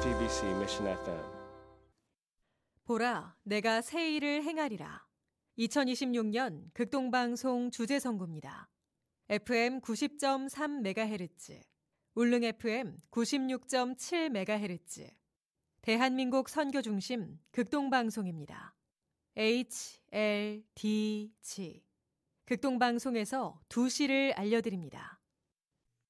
GBC Mission FM. 보라, 내가 새 일을 행하리라. 2026년 극동방송 주제선고입니다. FM 90.3MHz, 울릉 FM 96.7MHz, 대한민국 선교중심 극동방송입니다. HLDG. 극동방송에서 2시를 알려드립니다.